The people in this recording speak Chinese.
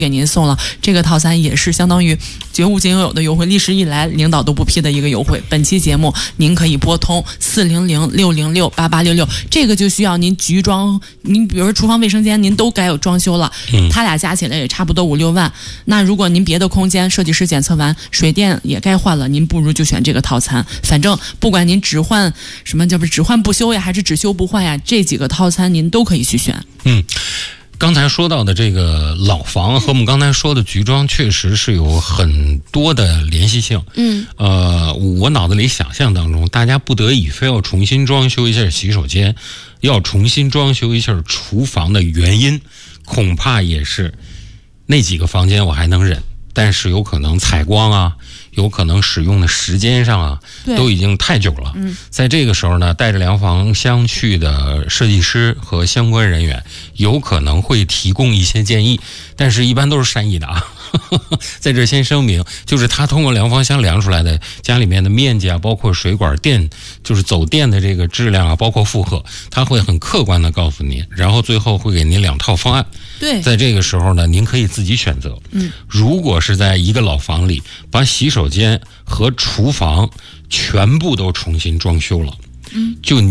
给您送了这个套餐，也是相当于绝无仅有的优惠，历史以来领导都不批的一个优惠。本期节目您可以拨通400-606-8866，这个就需要您局装，您比如说厨房卫生间您都该有装修了，它俩加起来也差不多5-6万。那如果您别的空间设计师检测完，水电也该换了，您不如就选这个套餐。反正不管您只换什么，就是只换不修呀，还是只修不换呀，这几个套餐您都可以去选。 刚才说到的这个老房和我们刚才说的局装确实是有很多的联系性。我脑子里想象当中，大家不得已非要重新装修一下洗手间，要重新装修一下厨房的原因，恐怕也是那几个房间我还能忍，但是有可能采光啊，有可能使用的时间上啊，都已经太久了。在这个时候呢，带着量房箱去的设计师和相关人员有可能会提供一些建议，但是一般都是善意的啊。在这先声明，就是他通过量房箱量出来的家里面的面积啊，包括水管电，就是走电的这个质量啊，包括负荷，他会很客观的告诉您，然后最后会给您2套方案。 对， 在这个时候呢，您可以自己选择。如果是在一个老房里把洗手间和厨房全部都重新装修了，就